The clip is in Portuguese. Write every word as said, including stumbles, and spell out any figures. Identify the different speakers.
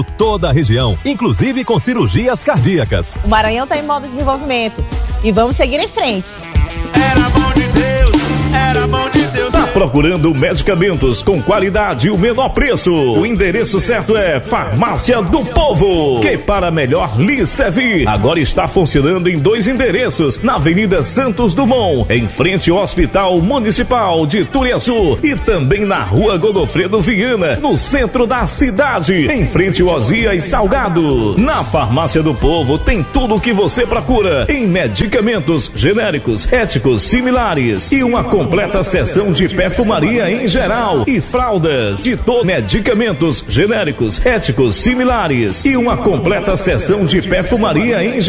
Speaker 1: Toda a região, inclusive com cirurgias cardíacas.
Speaker 2: O Maranhão está em modo de desenvolvimento e vamos seguir em frente.
Speaker 3: Era bom de Deus, era bom de Deus.
Speaker 4: Tá procurando medicamentos com qualidade e o menor preço? O endereço certo é Farmácia do Povo, que para melhor lhe servir, agora está funcionando em dois endereços, na Avenida Santos Dumont, em frente ao Hospital Municipal de Turiaçu, e também na Rua Godofredo Viana, no centro da cidade, em frente ao Osias Salgado. Na Farmácia do Povo tem tudo o que você procura em medicamentos genéricos, éticos, similares e uma completa seção de perfumaria em geral e fraldas de todos, medicamentos genéricos, éticos, similares e uma completa seção de perfumaria em geral.